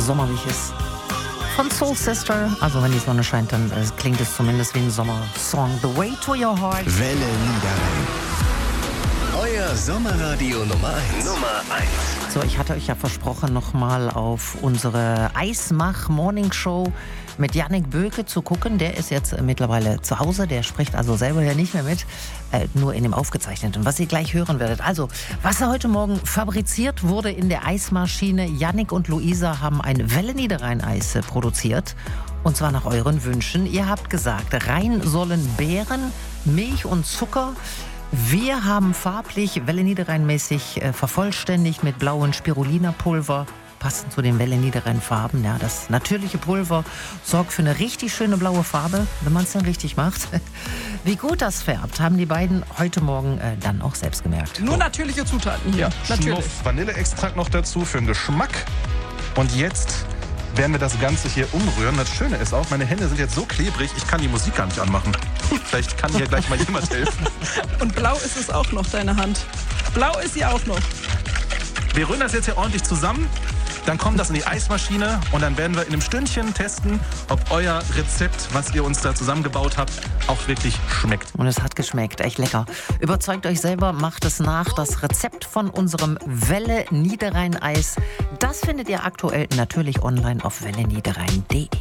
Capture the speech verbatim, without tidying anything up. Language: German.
Sommerliches von Soul Sister. Also wenn die Sonne scheint, dann äh, klingt es zumindest wie ein Sommersong. The Way to Your Heart. Welle Niederrhein. Euer Sommerradio Nummer eins. Nummer eins. So, ich hatte euch ja versprochen, nochmal auf unsere Eismach-Morning-Show mit Yannick Böke zu gucken. Der ist jetzt äh, mittlerweile zu Hause, der spricht also selber ja nicht mehr mit, äh, nur in dem Aufgezeichneten, was ihr gleich hören werdet. Also, was er heute Morgen fabriziert wurde in der Eismaschine. Yannick und Luisa haben ein Welle Niederrhein-Eis äh, produziert. Und zwar nach euren Wünschen. Ihr habt gesagt, rein sollen Beeren, Milch und Zucker. Wir haben farblich Welle Niederrhein-mäßig äh, vervollständigt mit blauen Spirulina-Pulver, passend zu den Welle Niederrhein-Farben. Ja, das natürliche Pulver sorgt für eine richtig schöne blaue Farbe, wenn man es dann richtig macht. Wie gut das färbt, haben die beiden heute Morgen äh, dann auch selbst gemerkt. Nur natürliche Zutaten hier. Ja, Natürlich. Schnuff Vanilleextrakt noch dazu für den Geschmack. Und jetzt werden wir das Ganze hier umrühren. Das Schöne ist auch, meine Hände sind jetzt so klebrig, ich kann die Musik gar nicht anmachen. Vielleicht kann hier gleich mal jemand helfen. Und blau ist es auch noch, deine Hand. Blau ist sie auch noch. Wir rühren das jetzt hier ordentlich zusammen. Dann kommt das in die Eismaschine und dann werden wir in einem Stündchen testen, ob euer Rezept, was ihr uns da zusammengebaut habt, auch wirklich schmeckt. Und es hat geschmeckt, echt lecker. Überzeugt euch selber, macht es nach. Das Rezept von unserem Welle Niederrhein Eis, das findet ihr aktuell natürlich online auf welle niederrhein punkt de.